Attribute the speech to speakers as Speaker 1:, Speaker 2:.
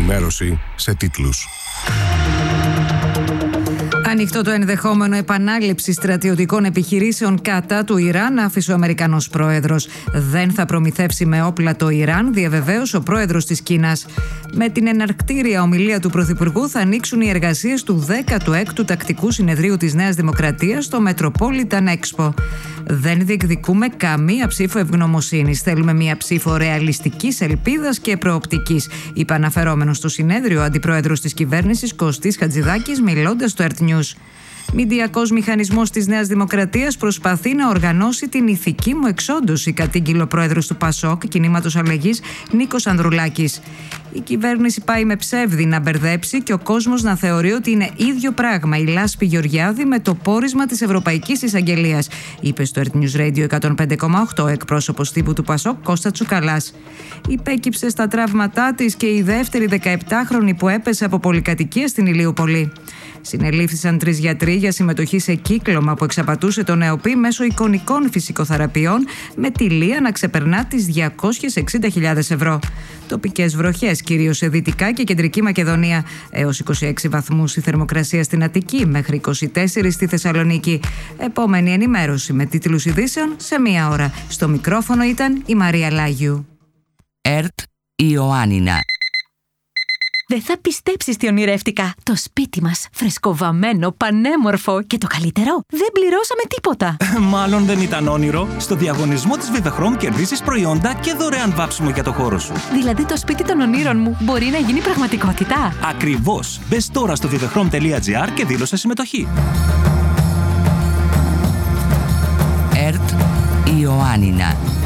Speaker 1: ενημέρωση σε τίτλους.
Speaker 2: Ανοιχτό το ενδεχόμενο επανάληψη στρατιωτικών επιχειρήσεων κατά του Ιράν, άφησε ο Αμερικανός πρόεδρος. Δεν θα προμηθεύσει με όπλα το Ιράν, διαβεβαίωσε ο πρόεδρος της Κίνας. Με την εναρκτήρια ομιλία του Πρωθυπουργού θα ανοίξουν οι εργασίες του 16ου Τακτικού Συνεδρίου της Νέας Δημοκρατίας στο Metropolitan Expo. Δεν διεκδικούμε καμία ψήφο ευγνωμοσύνης. Θέλουμε μια ψήφο ρεαλιστικής ελπίδας και προοπτικής, είπε αναφερόμενος στο συνέδριο ο αντιπρόεδρος της κυβέρνησης Κωστής Χατζηδάκης, μιλώντας στο ERT News. Μηντιακός μηχανισμός της Νέας Δημοκρατίας προσπαθεί να οργανώσει την ηθική μου εξόντωση, κατήγγειλε ο πρόεδρος του ΠΑΣΟΚ, Κινήματος Αλλαγής, Νίκος Ανδρουλάκης. Η κυβέρνηση πάει με ψεύδι να μπερδέψει και ο κόσμος να θεωρεί ότι είναι ίδιο πράγμα η Λάσπη Γεωργιάδη με το πόρισμα της Ευρωπαϊκής Εισαγγελίας, είπε στο ERT News Radio 105,8 εκπρόσωπος τύπου του ΠΑΣΟΚ Κώστα Τσουκαλάς. Υπέκυψε στα τραύματά της και η δεύτερη 17χρονη που έπεσε από πολυκατοικία στην Ηλιούπολη. Συνελήφθησαν 3 γιατροί για συμμετοχή σε κύκλωμα που εξαπατούσε τον ΕΟΠΗ μέσω εικονικών φυσικοθεραπείων, με τη λία να ξεπερνά τις 260.000 ευρώ. Τοπικές βροχές, κυρίως σε Δυτικά και Κεντρική Μακεδονία. Έως 26 βαθμούς η θερμοκρασία στην Αττική, μέχρι 24 στη Θεσσαλονίκη. Επόμενη ενημέρωση με τίτλους ειδήσεων σε 1 ώρα. Στο μικρόφωνο ήταν η Μαρία Λάγιου.
Speaker 3: ERT Ιωάννινα.
Speaker 4: Δεν θα πιστέψεις τι ονειρεύτηκα. Το σπίτι μας, φρεσκοβαμμένο, πανέμορφο και το καλύτερο, δεν πληρώσαμε τίποτα.
Speaker 5: Μάλλον δεν ήταν όνειρο. Στο διαγωνισμό της Vivechrome κερδίζεις προϊόντα και δωρεάν βάψιμο για το χώρο σου.
Speaker 4: Δηλαδή το σπίτι των ονείρων μου μπορεί να γίνει πραγματικότητα.
Speaker 5: Ακριβώς. Μπες τώρα στο vivechrome.gr και δήλωσε συμμετοχή.
Speaker 3: ERT Ιωάννινα.